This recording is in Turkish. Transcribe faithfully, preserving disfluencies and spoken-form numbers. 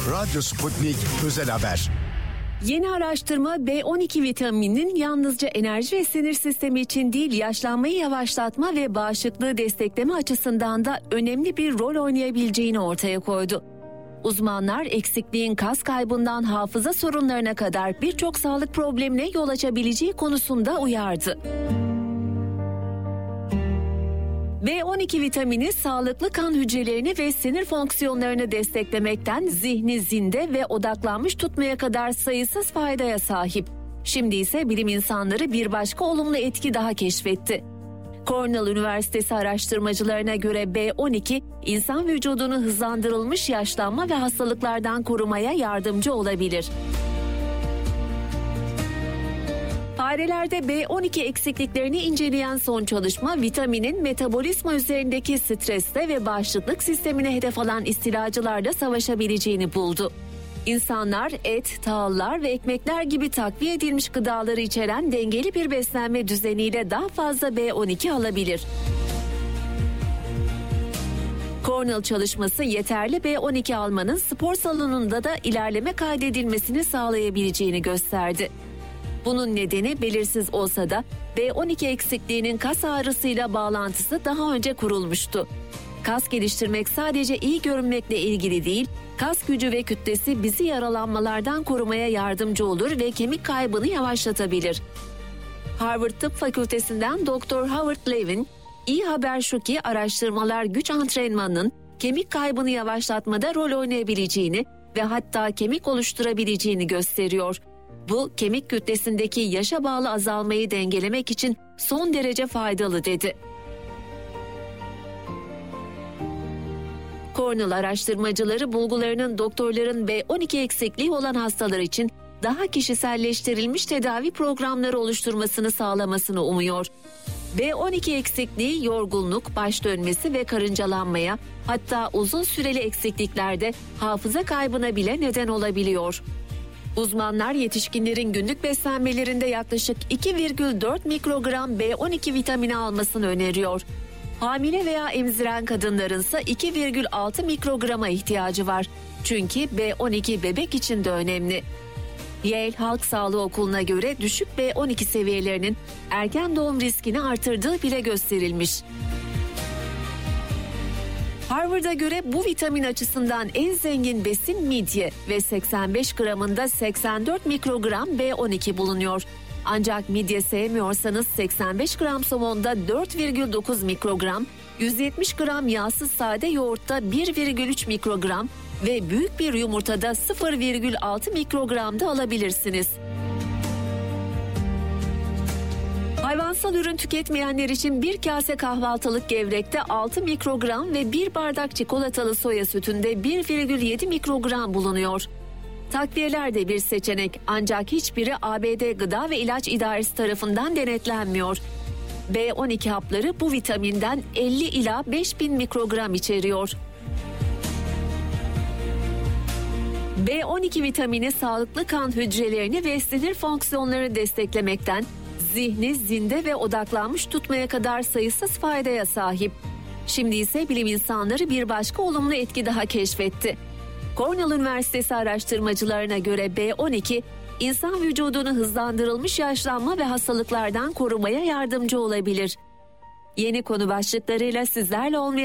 Radyo Sputnik Özel Haber. Yeni araştırma B on iki vitamininin yalnızca enerji ve sinir sistemi için değil, yaşlanmayı yavaşlatma ve bağışıklığı destekleme açısından da önemli bir rol oynayabileceğini ortaya koydu. Uzmanlar eksikliğin kas kaybından hafıza sorunlarına kadar birçok sağlık problemine yol açabileceği konusunda uyardı. B on iki vitamini sağlıklı kan hücrelerini ve sinir fonksiyonlarını desteklemekten zihni zinde ve odaklanmış tutmaya kadar sayısız faydaya sahip. Şimdi ise bilim insanları bir başka olumlu etki daha keşfetti. Cornell Üniversitesi araştırmacılarına göre B on iki, insan vücudunu hızlandırılmış yaşlanma ve hastalıklardan korumaya yardımcı olabilir. Farelerde B on iki eksikliklerini inceleyen son çalışma, vitaminin metabolizma üzerindeki stresle ve bağışıklık sistemine hedef alan istilacılarla savaşabileceğini buldu. İnsanlar et, tahıllar ve ekmekler gibi takviye edilmiş gıdaları içeren dengeli bir beslenme düzeniyle daha fazla B on iki alabilir. Cornell çalışması yeterli B on iki almanın spor salonunda da ilerleme kaydedilmesini sağlayabileceğini gösterdi. Bunun nedeni belirsiz olsa da B on iki eksikliğinin kas ağrısıyla bağlantısı daha önce kurulmuştu. Kas geliştirmek sadece iyi görünmekle ilgili değil, kas gücü ve kütlesi bizi yaralanmalardan korumaya yardımcı olur ve kemik kaybını yavaşlatabilir. Harvard Tıp Fakültesinden Doktor Howard Levin, iyi haber şu ki araştırmalar güç antrenmanının kemik kaybını yavaşlatmada rol oynayabileceğini ve hatta kemik oluşturabileceğini gösteriyor. Bu, kemik kütlesindeki yaşa bağlı azalmayı dengelemek için son derece faydalı dedi. Cornell araştırmacıları bulgularının doktorların B on iki eksikliği olan hastalar için daha kişiselleştirilmiş tedavi programları oluşturmasını sağlamasını umuyor. B on iki eksikliği yorgunluk, baş dönmesi ve karıncalanmaya, hatta uzun süreli eksikliklerde hafıza kaybına bile neden olabiliyor. Uzmanlar yetişkinlerin günlük beslenmelerinde yaklaşık iki virgül dört mikrogram B on iki vitamini almasını öneriyor. Hamile veya emziren kadınların ise iki virgül altı mikrograma ihtiyacı var. Çünkü B on iki bebek için de önemli. Yale Halk Sağlığı Okulu'na göre düşük B on iki seviyelerinin erken doğum riskini artırdığı bile gösterilmiş. Harvard'a göre bu vitamin açısından en zengin besin midye ve seksen beş gramında seksen dört mikrogram B on iki bulunuyor. Ancak midye sevmiyorsanız seksen beş gram somonda dört virgül dokuz mikrogram, yüz yetmiş gram yağsız sade yoğurtta bir virgül üç mikrogram ve büyük bir yumurtada sıfır virgül altı mikrogram da alabilirsiniz. Hayvansal ürün tüketmeyenler için bir kase kahvaltılık gevrekte altı mikrogram ve bir bardak çikolatalı soya sütünde bir virgül yedi mikrogram bulunuyor. Takviyeler de bir seçenek, ancak hiçbiri A B D Gıda ve İlaç İdaresi tarafından denetlenmiyor. B on iki hapları bu vitaminden elli ila beş bin mikrogram içeriyor. B on iki vitamini sağlıklı kan hücrelerini ve sinir fonksiyonlarını desteklemekten zihni zinde ve odaklanmış tutmaya kadar sayısız faydaya sahip. Şimdi ise bilim insanları bir başka olumlu etki daha keşfetti. Cornell Üniversitesi araştırmacılarına göre B on iki, insan vücudunu hızlandırılmış yaşlanma ve hastalıklardan korumaya yardımcı olabilir. Yeni konu başlıklarıyla sizlerle olmaya